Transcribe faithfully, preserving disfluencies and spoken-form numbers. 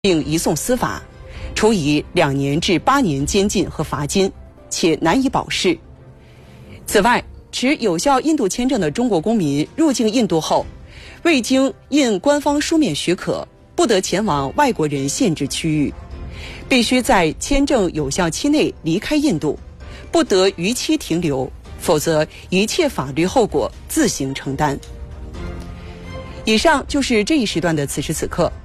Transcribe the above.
并移送司法，处以两年至八年监禁和罚金，且难以保释。此外，持有效印度签证的中国公民入境印度后，未经印官方书面许可，不得前往外国人限制区域，必须在签证有效期内离开印度，不得逾期停留，否则一切法律后果自行承担。以上就是这一时段的此时此刻。